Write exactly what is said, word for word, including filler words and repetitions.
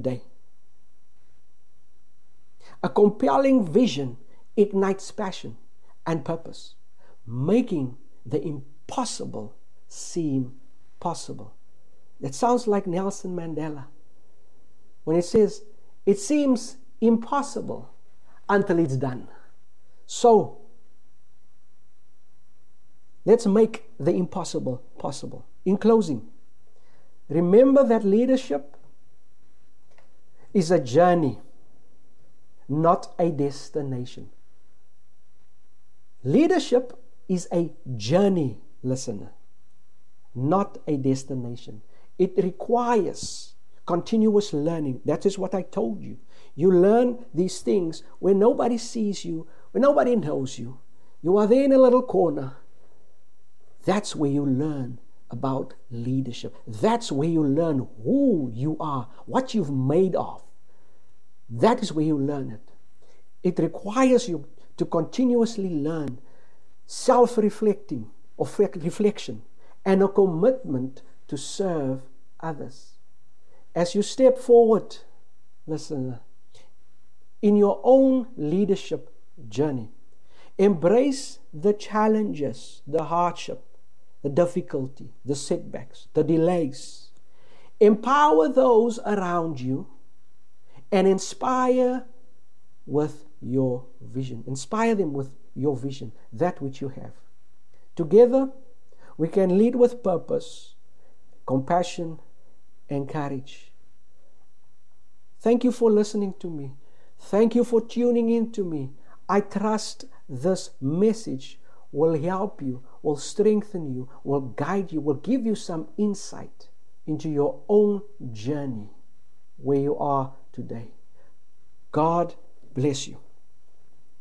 today. A compelling vision ignites passion and purpose, making the impossible seem possible. That sounds like Nelson Mandela when it says, it seems impossible until it's done. So, let's make the impossible possible. In closing, remember that leadership is a journey, not a destination. Leadership is a journey, listener, not a destination. It requires continuous learning. That is what I told you. You learn these things when nobody sees you, when nobody knows you. You are there in a little corner. That's where you learn about leadership. That's where you learn who you are, what you've made of. That is where you learn it. It requires you to continuously learn, self-reflecting, or reflection, and a commitment to serve others. As you step forward, listener, in your own leadership journey, embrace the challenges, the hardship, the difficulty, the setbacks, the delays. Empower those around you and inspire with your vision. Inspire them with your vision, that which you have. Together, we can lead with purpose, compassion, and courage. Thank you for listening to me. Thank you for tuning in to me. I trust this message will help you, will strengthen you, will guide you, will give you some insight into your own journey where you are today. God bless you.